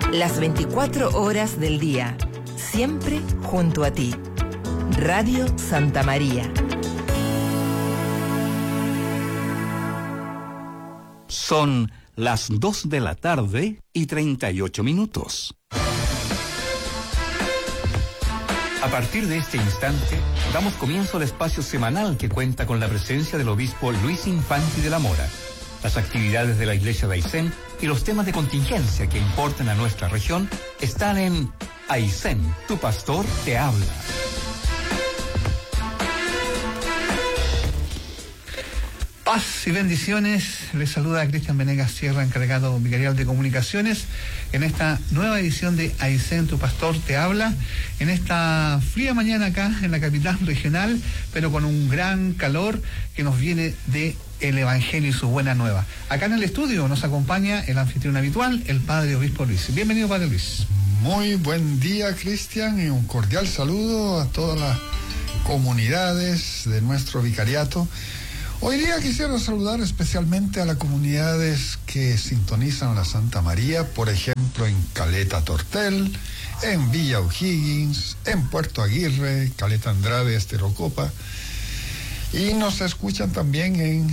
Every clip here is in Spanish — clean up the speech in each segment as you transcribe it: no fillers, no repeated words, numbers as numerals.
Las 24 horas del día, siempre junto a ti. Radio Santa María. Son las 2 de la tarde y 38 minutos. A partir de este instante, damos comienzo al espacio semanal que cuenta con la presencia del obispo Luis Infanti de la Mora, las actividades de la iglesia de Aysén y los temas de contingencia que importan a nuestra región están en Aysén, tu pastor te habla. Paz y bendiciones, les saluda a Cristian Venegas Sierra, encargado vicarial de comunicaciones, en esta nueva edición de Aysén, tu pastor te habla, en esta fría mañana acá en la capital regional, pero con un gran calor que nos viene de el Evangelio y su buena nueva. Acá en el estudio nos acompaña el anfitrión habitual, el padre obispo Luis. Bienvenido, padre Luis. Muy buen día, Cristian, y un cordial saludo a todas las comunidades de nuestro vicariato. Hoy día quisiera saludar especialmente a las comunidades que sintonizan la Santa María, por ejemplo en Caleta Tortel, en Villa O'Higgins, en Puerto Aguirre, Caleta Andrade, Esterocopa, y nos escuchan también en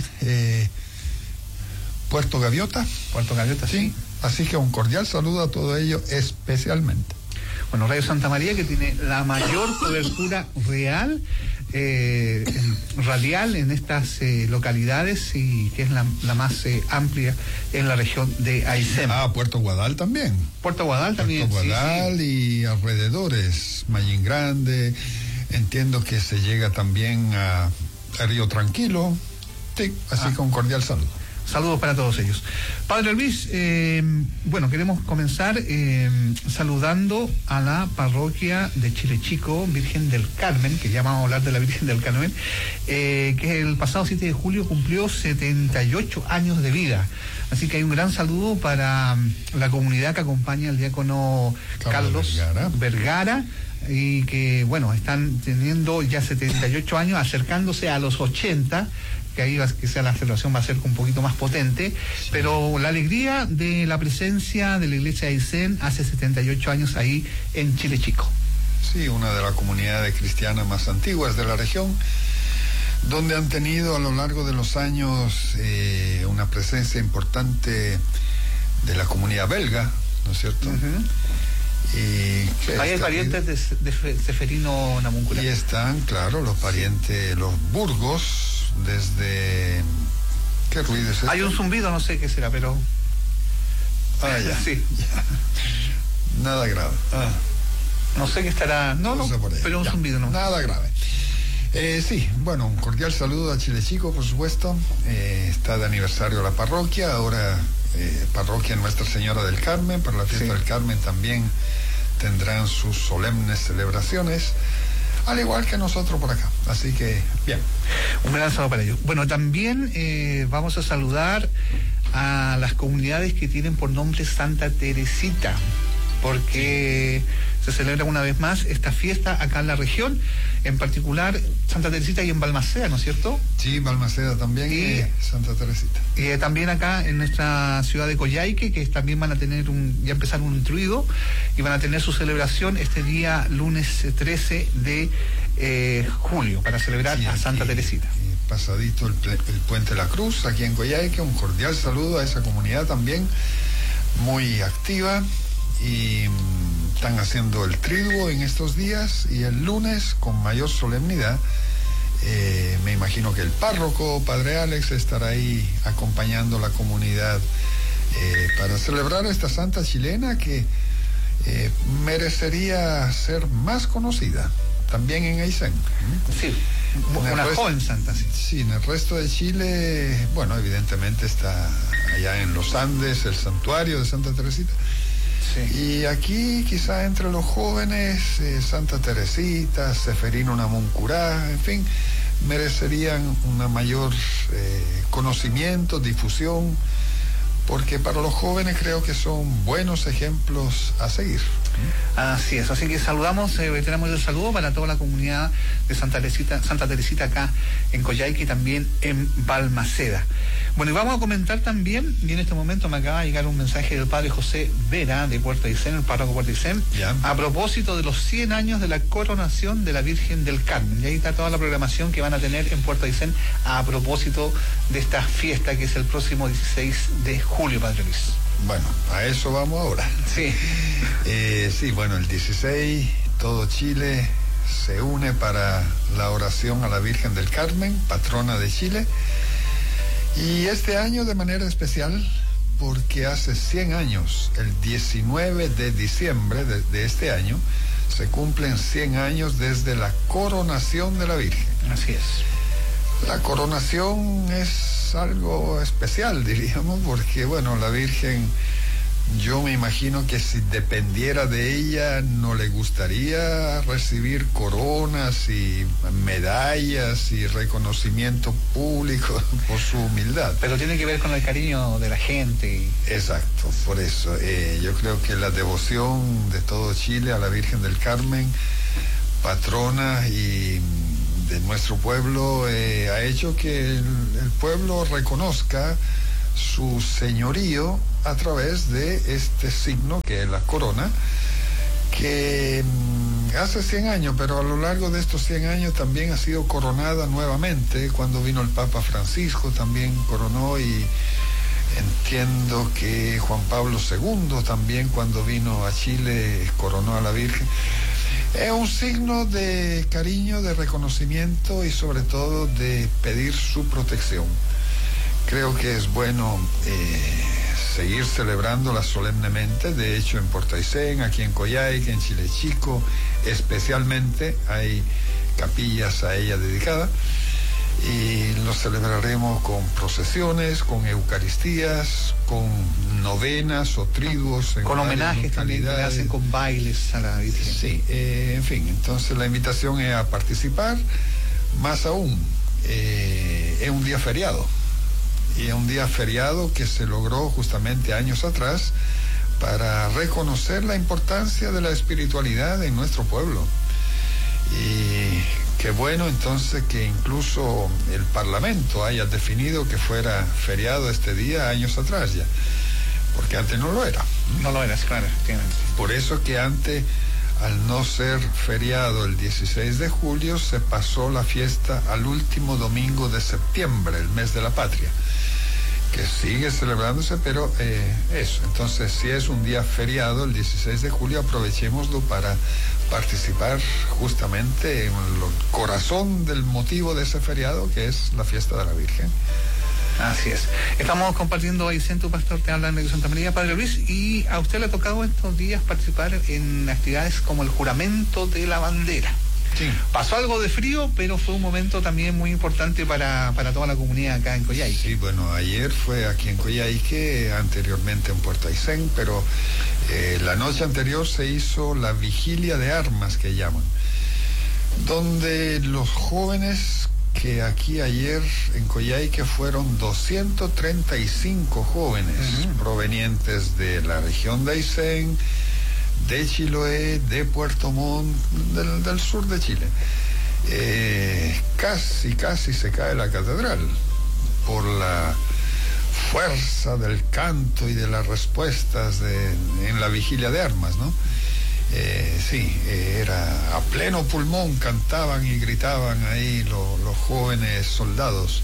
Puerto Gaviota. Puerto Gaviota, sí. Así que un cordial saludo a todo ello especialmente. Bueno, Radio Santa María, que tiene la mayor cobertura real, radial en estas localidades, y que es la más amplia en la región de Aysén. Puerto Guadal también. Puerto Guadal también. Puerto Guadal, sí. Y alrededores, Mallín Grande, entiendo que se llega también a Río Tranquilo. Sí, así que un cordial saludo. Saludos para todos ellos. Padre Luis, bueno, queremos comenzar saludando a la parroquia de Chile Chico, Virgen del Carmen, que ya vamos a hablar de la Virgen del Carmen, que el pasado 7 de julio cumplió 78 años de vida. Así que hay un gran saludo para la comunidad que acompaña al diácono Carlos Vergara, y que, bueno, están teniendo ya 78 años, acercándose a los 80, que ahí quizá la celebración va a ser un poquito más potente, sí. Pero la alegría de la presencia de la iglesia de Aysén hace 78 años ahí en Chile Chico. Sí, una de las comunidades cristianas más antiguas de la región, donde han tenido a lo largo de los años una presencia importante de la comunidad belga, ¿no es cierto? Ahí hay parientes de Seferino Namuncurá. Y están, claro, los parientes, sí. Los Burgos, desde... ¿Qué ruido es este? Hay un zumbido, no sé qué será, pero... ya. Sí. Ya. Nada grave. No sé qué estará... No, pero un ya. Zumbido no. Nada grave. Sí, bueno, un cordial saludo a Chile Chico, por supuesto. Está de aniversario la parroquia, ahora parroquia Nuestra Señora del Carmen. Para la fiesta, sí, del Carmen también tendrán sus solemnes celebraciones, al igual que nosotros por acá. Así que, bien. Un gran saludo para ellos. Bueno, también vamos a saludar a las comunidades que tienen por nombre Santa Teresita, porque se celebra una vez más esta fiesta acá en la región, en particular Santa Teresita y en Balmaceda, ¿no es cierto? Sí, Balmaceda también y Santa Teresita. Y también acá en nuestra ciudad de Coyhaique, que también van a tener ya empezaron un intruido y van a tener su celebración este día lunes 13 de julio para celebrar a Santa Teresita. Pasadito el Puente de la Cruz, aquí en Coyhaique, un cordial saludo a esa comunidad también, muy activa, y están haciendo el triduo en estos días, y el lunes con mayor solemnidad me imagino que el párroco, Padre Alex, estará ahí acompañando la comunidad para celebrar esta santa chilena que merecería ser más conocida también en Aysén. Sí, una joven santa. Sí. Sí, en el resto de Chile, bueno, evidentemente está allá en los Andes el santuario de Santa Teresita. Sí. Y aquí quizá entre los jóvenes Santa Teresita, Seferino Namuncurá, en fin, merecerían una mayor conocimiento, difusión, porque para los jóvenes creo que son buenos ejemplos a seguir. Así es, así que saludamos, tenemos el saludo para toda la comunidad de Santa Teresita acá en Coyhaique y también en Balmaceda. Bueno, y vamos a comentar también, y en este momento me acaba de llegar un mensaje del padre José Vera de Puerto Aysén, el párroco Puerto Aysén, a propósito de los 100 años de la coronación de la Virgen del Carmen. Y ahí está toda la programación que van a tener en Puerto Aysén a propósito de esta fiesta que es el próximo 16 de julio, padre Luis. Bueno, a eso vamos ahora. Sí. Sí, bueno, el 16 todo Chile se une para la oración a la Virgen del Carmen, patrona de Chile. Y este año de manera especial, porque hace 100 años, el 19 de diciembre de este año, se cumplen 100 años desde la coronación de la Virgen. Así es. La coronación es algo especial, diríamos, porque, bueno, la Virgen, yo me imagino que si dependiera de ella, no le gustaría recibir coronas y medallas y reconocimiento público por su humildad. Pero tiene que ver con el cariño de la gente. Exacto, por eso. Yo creo que la devoción de todo Chile a la Virgen del Carmen, patrona y de nuestro pueblo, ha hecho que el pueblo reconozca su señorío a través de este signo que es la corona, que hace 100 años, pero a lo largo de estos 100 años también ha sido coronada nuevamente. Cuando vino el Papa Francisco también coronó, y entiendo que Juan Pablo II también, cuando vino a Chile, coronó a la Virgen. Es un signo de cariño, de reconocimiento y sobre todo de pedir su protección. Creo que es bueno seguir celebrándola solemnemente. De hecho, en Puerto Aysén, aquí en Coyhaique, en Chile Chico, especialmente hay capillas a ella dedicadas, y lo celebraremos con procesiones, con eucaristías, con novenas o triduos. Con homenajes también que le hacen con bailes a la Virgen. Sí, en fin, entonces la invitación es a participar. Más aún, es un día feriado. Y es un día feriado que se logró justamente años atrás para reconocer la importancia de la espiritualidad en nuestro pueblo. Y qué bueno entonces que incluso el Parlamento haya definido que fuera feriado este día años atrás ya, porque antes no lo era. No lo era, claro, efectivamente. Por eso que antes, al no ser feriado el 16 de julio, se pasó la fiesta al último domingo de septiembre, el mes de la patria, que sigue celebrándose, pero eso. Entonces, si es un día feriado, el 16 de julio, aprovechémoslo para participar justamente en el corazón del motivo de ese feriado, que es la fiesta de la Virgen. Así es. Estamos compartiendo ahí, tu pastor, te habla en Radio Santa María, Padre Luis, y a usted le ha tocado estos días participar en actividades como el juramento de la bandera. Sí. Pasó algo de frío, pero fue un momento también muy importante para toda la comunidad acá en Coyhaique. Sí, bueno, ayer fue aquí en Coyhaique, anteriormente en Puerto Aysén, pero la noche anterior se hizo la vigilia de armas, que llaman, donde los jóvenes, que aquí ayer en Coyhaique fueron 235 jóvenes provenientes de la región de Aysén, de Chiloé, de Puerto Montt, del sur de Chile. Casi se cae la catedral por la fuerza del canto y de las respuestas en la vigilia de armas, ¿no? Era a pleno pulmón, cantaban y gritaban ahí los jóvenes soldados.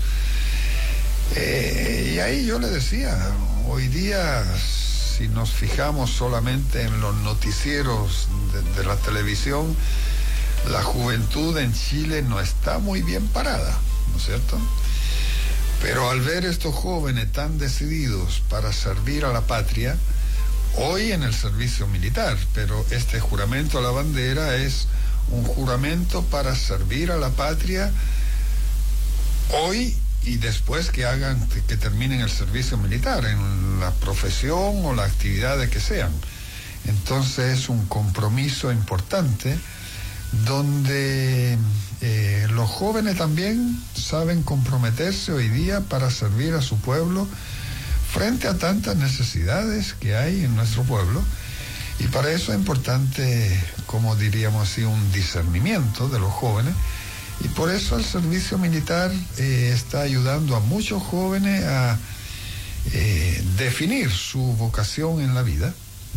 Y ahí yo le decía, hoy día, si nos fijamos solamente en los noticieros de la televisión, la juventud en Chile no está muy bien parada, ¿no es cierto? Pero al ver estos jóvenes tan decididos para servir a la patria, hoy en el servicio militar, pero este juramento a la bandera es un juramento para servir a la patria hoy y después que terminen el servicio militar, en la profesión o la actividad de que sean. Entonces es un compromiso importante donde los jóvenes también saben comprometerse hoy día para servir a su pueblo frente a tantas necesidades que hay en nuestro pueblo. Y para eso es importante, como diríamos así, un discernimiento de los jóvenes. Y por eso el servicio militar está ayudando a muchos jóvenes a definir su vocación en la vida.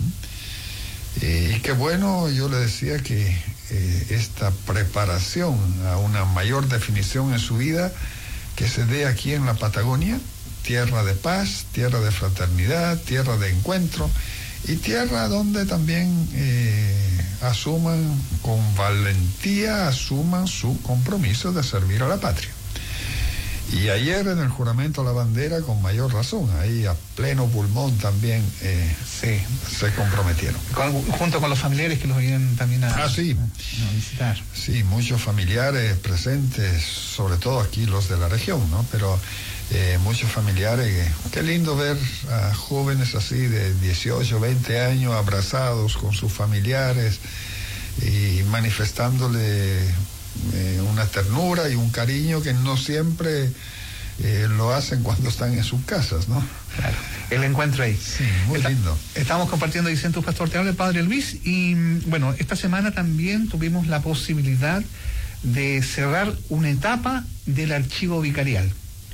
Y qué bueno, yo le decía que esta preparación a una mayor definición en su vida que se dé aquí en la Patagonia, tierra de paz, tierra de fraternidad, tierra de encuentro y tierra donde también asuman con valentía, asuman su compromiso de servir a la patria. Y ayer en el juramento a la bandera, con mayor razón, ahí a pleno pulmón también se comprometieron. Junto con los familiares que los vienen también a visitar. Sí, muchos familiares presentes, sobre todo aquí los de la región, ¿no? Pero muchos familiares, qué lindo ver a jóvenes así de 18, 20 años abrazados con sus familiares y manifestándole una ternura y un cariño que no siempre lo hacen cuando están en sus casas, ¿no? Claro, el encuentro ahí. Sí, muy lindo. Estamos compartiendo Vicente Pastor, te habla el Padre Luis, y bueno, esta semana también tuvimos la posibilidad de cerrar una etapa del archivo vicarial.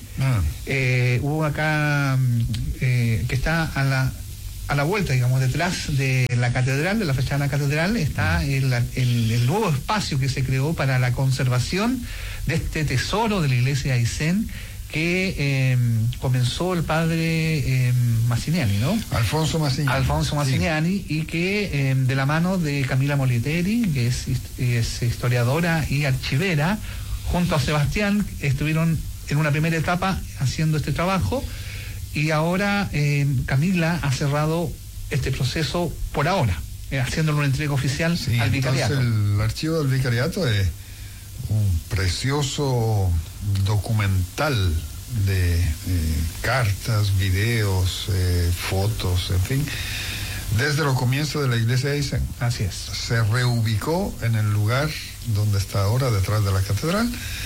Hubo acá, que está a la vuelta, digamos, detrás de la catedral, de la fachada de la catedral, está el nuevo espacio que se creó para la conservación de este tesoro de la iglesia de Aysén, que comenzó el padre Massiniani, ¿no? Alfonso Massiniani, sí. Y que de la mano de Camila Moliteri, que es historiadora y archivera, junto a Sebastián, estuvieron en una primera etapa haciendo este trabajo. Y ahora Camila ha cerrado este proceso por ahora, haciéndole una entrega oficial al vicariato. Entonces el archivo del vicariato es un precioso documental de cartas, videos, fotos, en fin, desde los comienzos de la iglesia de Aysén. Así es. Se reubicó en el lugar donde está ahora, detrás de la catedral.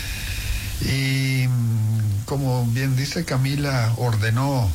Y como bien dice, Camila ordenó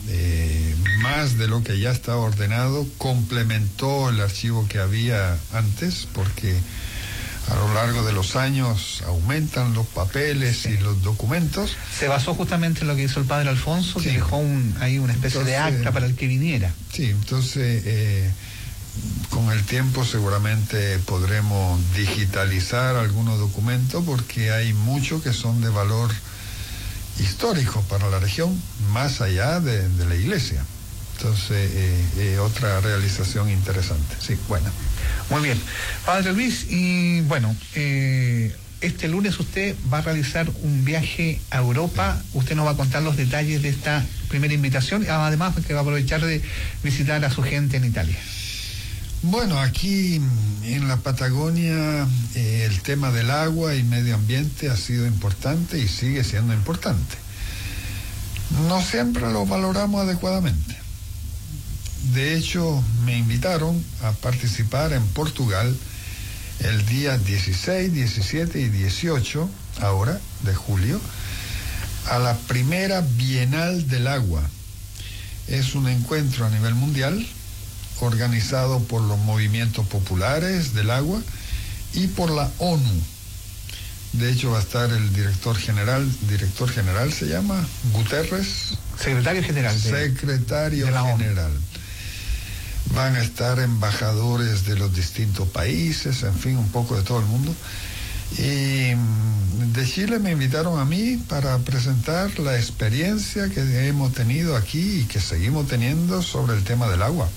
más de lo que ya estaba ordenado, complementó el archivo que había antes, porque a lo largo de los años aumentan los papeles y los documentos. Se basó justamente en lo que hizo el padre Alfonso, que dejó ahí una especie de acta para el que viniera. Sí, entonces con el tiempo seguramente podremos digitalizar algunos documentos, porque hay muchos que son de valor histórico para la región, más allá de la iglesia. Entonces, otra realización interesante. Sí, bueno. Muy bien. Padre Luis, y bueno, este lunes usted va a realizar un viaje a Europa. Usted nos va a contar los detalles de esta primera invitación, además que va a aprovechar de visitar a su gente en Italia. Bueno, aquí en la Patagonia el tema del agua y medio ambiente ha sido importante y sigue siendo importante. No siempre lo valoramos adecuadamente. De hecho, me invitaron a participar en Portugal el día 16, 17 y 18, ahora, de julio, a la primera Bienal del Agua. Es un encuentro a nivel mundial organizado por los movimientos populares del agua y por la ONU. De hecho va a estar el director general se llama Guterres. Secretario general. Secretario general. Van a estar embajadores de los distintos países, en fin, un poco de todo el mundo. Y de Chile me invitaron a mí para presentar la experiencia que hemos tenido aquí y que seguimos teniendo sobre el tema del agua.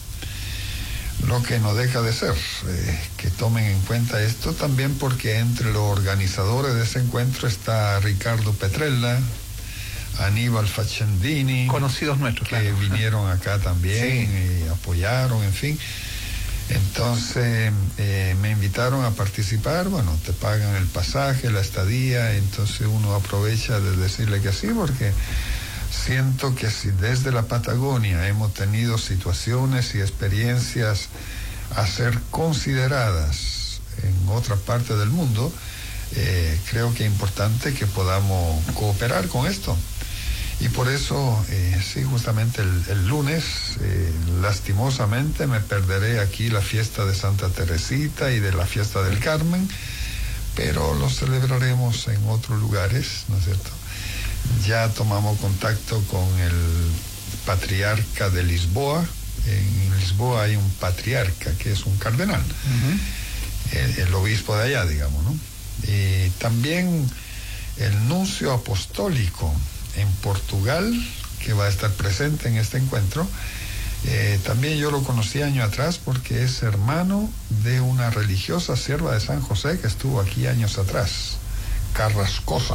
Lo que no deja de ser, que tomen en cuenta esto también, porque entre los organizadores de ese encuentro está Ricardo Petrella, Aníbal Facendini, conocidos nuestros, que claro, vinieron acá también y apoyaron, en fin. Entonces me invitaron a participar. Bueno, te pagan el pasaje, la estadía, entonces uno aprovecha de decirle que sí, porque siento que si desde la Patagonia hemos tenido situaciones y experiencias a ser consideradas en otra parte del mundo, creo que es importante que podamos cooperar con esto. Y por eso, sí, justamente el lunes, lastimosamente, me perderé aquí la fiesta de Santa Teresita y de la fiesta del Carmen, pero lo celebraremos en otros lugares, ¿no es cierto? Ya tomamos contacto con el patriarca de Lisboa. En Lisboa hay un patriarca que es un cardenal, el obispo de allá, digamos, ¿no? Y también el nuncio apostólico en Portugal, que va a estar presente en este encuentro. También yo lo conocí años atrás porque es hermano de una religiosa sierva de San José que estuvo aquí años atrás, Carrascosa.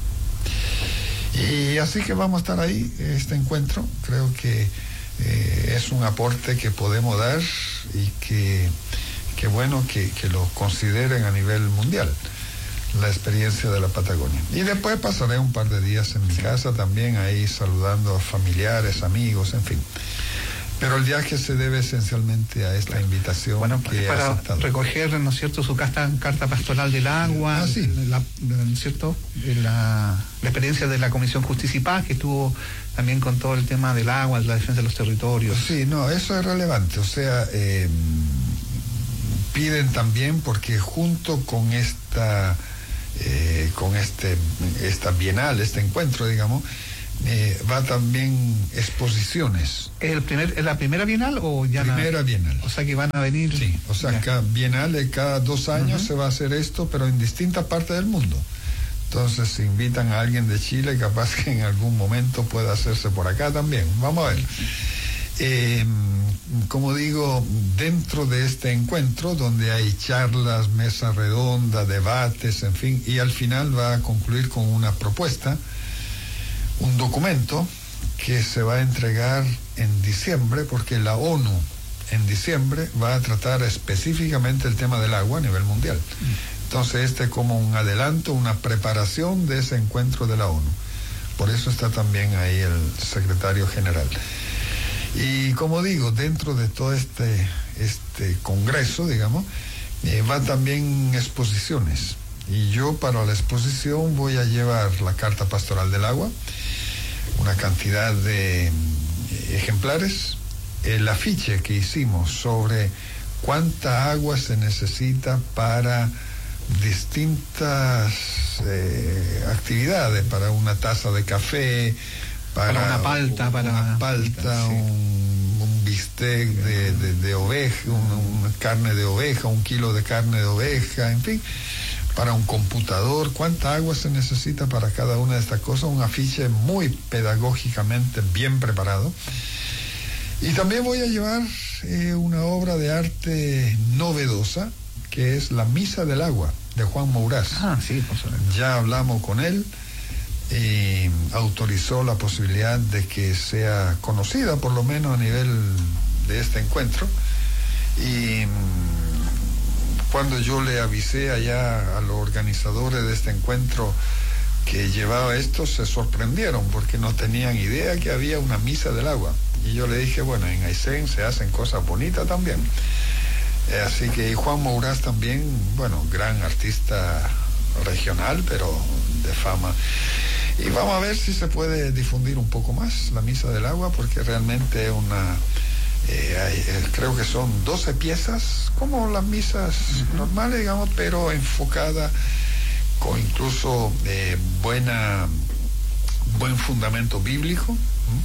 Y así que vamos a estar ahí, este encuentro. Creo que es un aporte que podemos dar y que bueno que lo consideren a nivel mundial, la experiencia de la Patagonia. Y después pasaré un par de días en mi casa también, ahí saludando a familiares, amigos, en fin. Pero el viaje se debe esencialmente a esta invitación, bueno, que para he aceptado. Recoger, ¿no es cierto?, su carta pastoral del agua, sí. ¿no es cierto?, la experiencia de la Comisión Justicia y Paz, que estuvo también con todo el tema del agua, de la defensa de los territorios. Sí, no, eso es relevante. O sea, piden también, porque junto con esta bienal, este encuentro, digamos, va también exposiciones. ¿Es la primera bienal o ya? Primera bienal. O sea que van a venir. Sí, o sea, cada bienal, cada 2 años se va a hacer esto, pero en distintas partes del mundo. Entonces, si invitan a alguien de Chile, capaz que en algún momento pueda hacerse por acá también. Vamos a ver. Como digo, dentro de este encuentro, donde hay charlas, mesa redonda, debates, en fin, y al final va a concluir con una propuesta, un documento que se va a entregar en diciembre, porque la ONU en diciembre va a tratar específicamente el tema del agua a nivel mundial. Entonces, este es como un adelanto, una preparación de ese encuentro de la ONU. Por eso está también ahí el secretario general. Y como digo, dentro de todo este congreso, digamos, va también exposiciones. Y yo para la exposición voy a llevar la Carta Pastoral del Agua, una cantidad de ejemplares, el afiche que hicimos sobre cuánta agua se necesita para distintas actividades, para una taza de café, para una palta, sí. un bistec de oveja, una carne de oveja, 1 kilo de carne de oveja, en fin, para un computador, cuánta agua se necesita para cada una de estas cosas, un afiche muy pedagógicamente bien preparado. Y también voy a llevar una obra de arte novedosa, que es La Misa del Agua, de Juan Mourás. Sí, por supuesto. Ya hablamos con él, y autorizó la posibilidad de que sea conocida, por lo menos a nivel de este encuentro. Y cuando yo le avisé allá a los organizadores de este encuentro que llevaba esto, se sorprendieron porque no tenían idea que había una misa del agua. Y yo le dije, bueno, en Aysén se hacen cosas bonitas también. Así que, y Juan Mourás también, bueno, gran artista regional, pero de fama. Y vamos a ver si se puede difundir un poco más la Misa del Agua, porque realmente creo que son 12 piezas, como las misas normales, digamos, pero enfocada con incluso buen fundamento bíblico.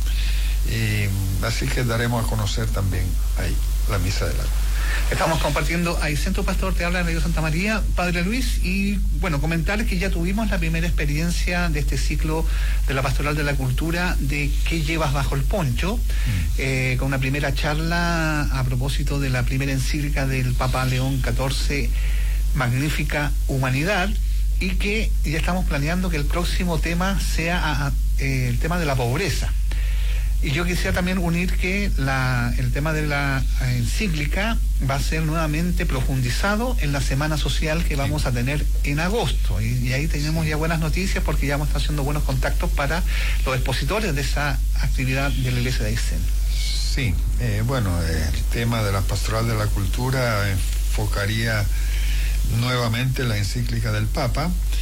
Así que daremos a conocer también ahí la Misa del Agua. Estamos compartiendo ahí Centro Pastor Te Habla Radio Santa María, Padre Luis, y bueno, comentarles que ya tuvimos la primera experiencia de este ciclo de la Pastoral de la Cultura de ¿Qué llevas bajo el poncho? Con una primera charla a propósito de la primera encíclica del Papa León XIV, Magnífica Humanidad, y que ya estamos planeando que el próximo tema sea el tema de la pobreza. Y yo quisiera también unir que el tema de la encíclica va a ser nuevamente profundizado en la semana social que vamos a tener en agosto. Y ahí tenemos ya buenas noticias porque ya vamos a estar haciendo buenos contactos para los expositores de esa actividad de la Iglesia de Aysén. Sí, bueno, el tema de la Pastoral de la Cultura enfocaría nuevamente la encíclica del Papa,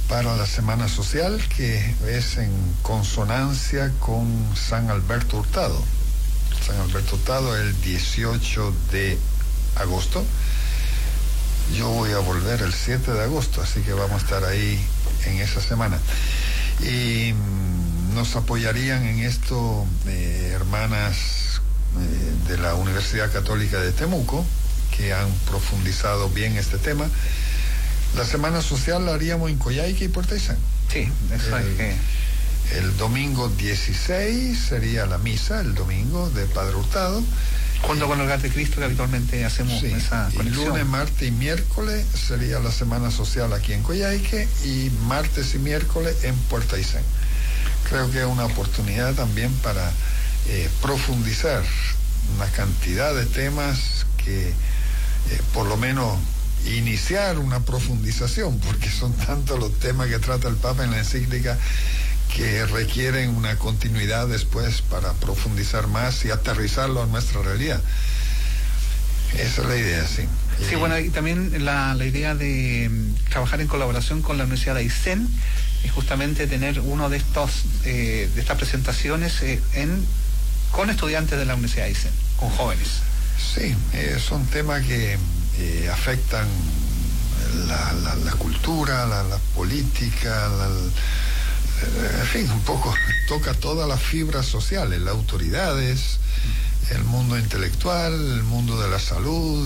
para la Semana Social, que es en consonancia con San Alberto Hurtado. San Alberto Hurtado el 18 de agosto. Yo voy a volver el 7 de agosto, así que vamos a estar ahí en esa semana. Y nos apoyarían en esto hermanas de la Universidad Católica de Temuco, que han profundizado bien este tema. La Semana Social la haríamos en Coyhaique y Puerto Aysén. Sí, eso es que... El domingo 16 sería la misa, el domingo de Padre Hurtado. Junto con el Hogar de Cristo, que habitualmente hacemos esa conexión. Y lunes, martes y miércoles sería la Semana Social aquí en Coyhaique, y martes y miércoles en Puerto Aysén. Creo que es una oportunidad también para profundizar una cantidad de temas que por lo menos iniciar una profundización, porque son tantos los temas que trata el Papa en la encíclica que requieren una continuidad después para profundizar más y aterrizarlo a nuestra realidad. Esa es la idea, sí. Sí, bueno, y también la idea de trabajar en colaboración con la Universidad de Aysén es justamente tener uno de estas presentaciones con estudiantes de la Universidad de Aysén, con jóvenes. Sí, son temas que afectan la cultura, la política, en fin, un poco toca todas las fibras sociales, las autoridades, el mundo intelectual, el mundo de la salud,